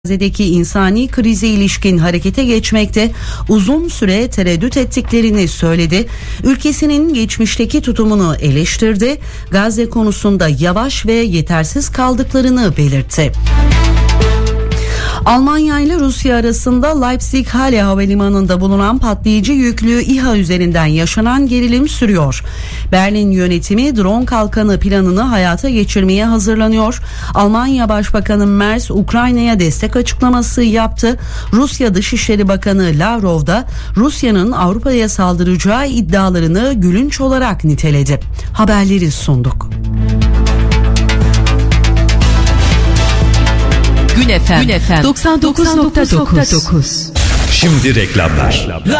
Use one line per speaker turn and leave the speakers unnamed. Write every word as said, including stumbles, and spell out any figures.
Gazze'deki insani krize ilişkin harekete geçmekte uzun süre tereddüt ettiklerini söyledi. Ülkesinin geçmişteki tutumunu eleştirdi. Gazze konusunda yavaş ve yetersiz kaldıklarını belirtti. Almanya ile Rusya arasında Leipzig-Halle havalimanında bulunan patlayıcı yüklü İHA üzerinden yaşanan gerilim sürüyor. Berlin yönetimi drone kalkanı planını hayata geçirmeye hazırlanıyor. Almanya Başbakanı Merz Ukrayna'ya destek açıklaması yaptı. Rusya Dışişleri Bakanı Lavrov da Rusya'nın Avrupa'ya saldıracağı iddialarını gülünç olarak niteledi. Haberleri sunduk.
Gün Efem doksan dokuz nokta dokuz.
Şimdi reklamlar.